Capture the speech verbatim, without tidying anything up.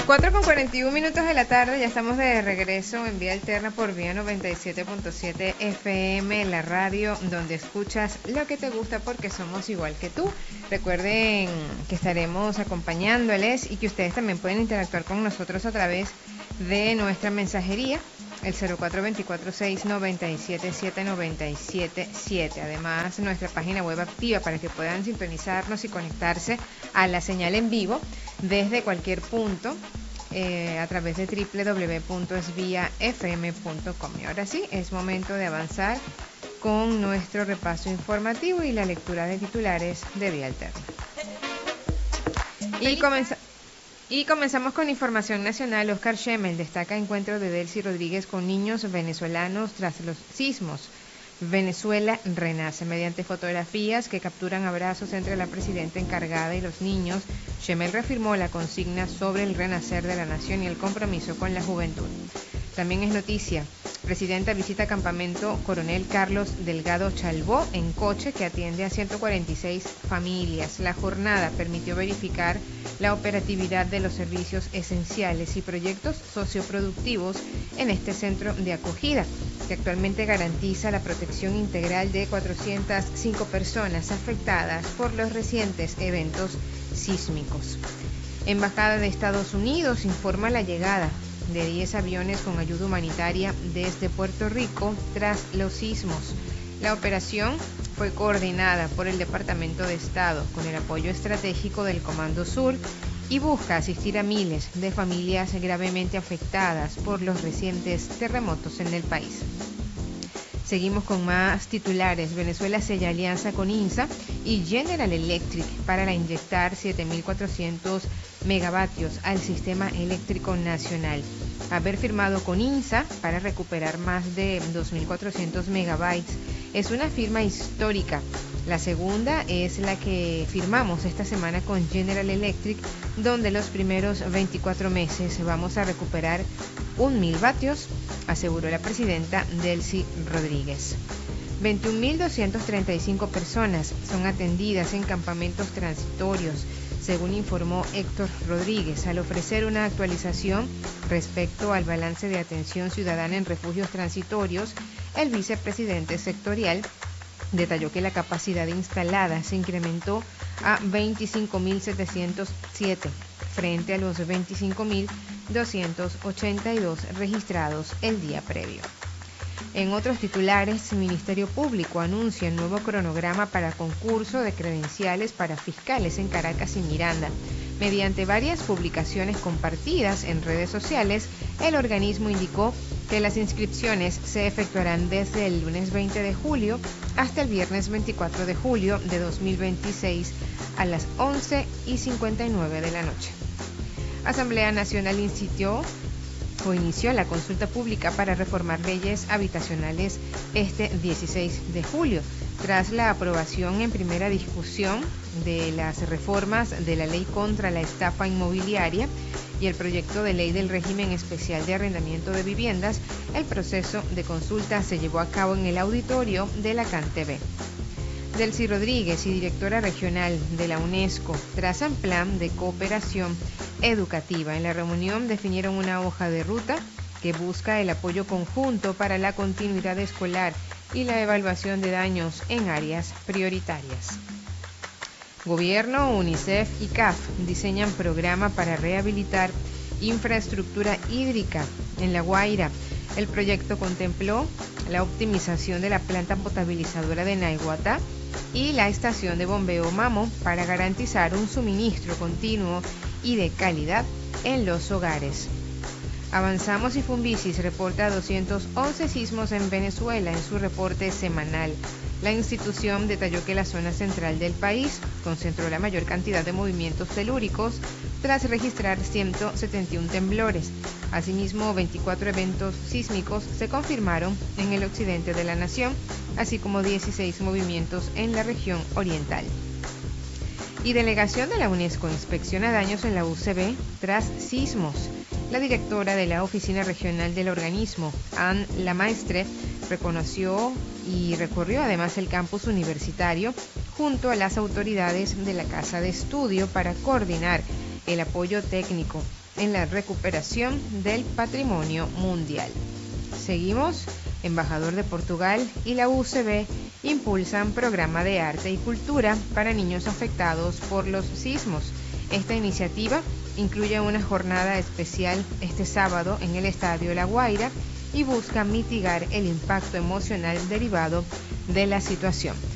cuatro con cuarenta y uno minutos de la tarde, ya estamos de regreso en Vía Alterna por Vía noventa y siete punto siete F M, la radio donde escuchas lo que te gusta porque somos igual que tú. Recuerden que estaremos acompañándoles y que ustedes también pueden interactuar con nosotros a través de nuestra mensajería, el cero cuatro dos cuatro seis nueve siete siete nueve siete siete. Además, nuestra página web activa para que puedan sintonizarnos y conectarse a la señal en vivo desde cualquier punto eh, a través de doble u doble u doble u punto es vía f m punto com. Y ahora sí, es momento de avanzar con nuestro repaso informativo y la lectura de titulares de Vía Alterna. Y comenzamos. Y comenzamos con información nacional. Oscar Schemmel destaca encuentro de Delcy Rodríguez con niños venezolanos tras los sismos. Venezuela renace. Mediante fotografías que capturan abrazos entre la presidenta encargada y los niños, Schemmel reafirmó la consigna sobre el renacer de la nación y el compromiso con la juventud. También es noticia. Presidenta visita campamento Coronel Carlos Delgado Chalbó en coche que atiende a ciento cuarenta y seis familias. La jornada permitió verificar la operatividad de los servicios esenciales y proyectos socioproductivos en este centro de acogida, que actualmente garantiza la protección integral de cuatrocientas cinco personas afectadas por los recientes eventos sísmicos. Embajada de Estados Unidos informa la llegada de diez aviones con ayuda humanitaria desde Puerto Rico tras los sismos. La operación fue coordinada por el Departamento de Estado con el apoyo estratégico del Comando Sur y busca asistir a miles de familias gravemente afectadas por los recientes terremotos en el país. Seguimos con más titulares. Venezuela sella alianza con INSA y General Electric para inyectar siete mil cuatrocientos megavatios al sistema eléctrico nacional. Haber firmado con INSA para recuperar más de dos mil cuatrocientos megabytes es una firma histórica. La segunda es la que firmamos esta semana con General Electric, donde los primeros veinticuatro meses vamos a recuperar un mil vatios, aseguró la presidenta Delcy Rodríguez. veintiún mil doscientas treinta y cinco personas son atendidas en campamentos transitorios, según informó Héctor Rodríguez, al ofrecer una actualización respecto al balance de atención ciudadana en refugios transitorios. El vicepresidente sectorial detalló que la capacidad instalada se incrementó a veinticinco mil setecientos siete frente a los veinticinco mil doscientos ochenta y dos registrados el día previo. En otros titulares, el Ministerio Público anuncia el nuevo cronograma para concurso de credenciales para fiscales en Caracas y Miranda. Mediante varias publicaciones compartidas en redes sociales, el organismo indicó que las inscripciones se efectuarán desde el lunes veinte de julio hasta el viernes veinticuatro de julio de dos mil veintiséis a las once y cincuenta y nueve de la noche. Asamblea Nacional instituyó o inició la consulta pública para reformar leyes habitacionales este dieciséis de julio, tras la aprobación en primera discusión de las reformas de la ley contra la estafa inmobiliaria y el proyecto de ley del régimen especial de arrendamiento de viviendas. El proceso de consulta se llevó a cabo en el auditorio de la CanTV. Delcy Rodríguez y directora regional de la UNESCO trazan plan de cooperación educativa. En la reunión definieron una hoja de ruta que busca el apoyo conjunto para la continuidad escolar y la evaluación de daños en áreas prioritarias. Gobierno, UNICEF y C A F diseñan programa para rehabilitar infraestructura hídrica en La Guaira. El proyecto contempló la optimización de la planta potabilizadora de Naiguatá y la estación de bombeo Mamo para garantizar un suministro continuo y de calidad en los hogares. Avanzamos y Fumbisis reporta doscientos once sismos en Venezuela en su reporte semanal. La institución detalló que la zona central del país concentró la mayor cantidad de movimientos telúricos tras registrar ciento setenta y uno temblores. Asimismo, veinticuatro eventos sísmicos se confirmaron en el occidente de la nación, así como dieciséis movimientos en la región oriental. Y delegación de la UNESCO inspecciona daños en la U C B tras sismos. La directora de la Oficina Regional del organismo, Anne Lamaestre, reconoció y recorrió además el campus universitario junto a las autoridades de la Casa de Estudio para coordinar el apoyo técnico en la recuperación del patrimonio mundial. Seguimos. Embajador de Portugal y la U C B impulsan programa de arte y cultura para niños afectados por los sismos. Esta iniciativa incluye una jornada especial este sábado en el Estadio La Guaira y busca mitigar el impacto emocional derivado de la situación.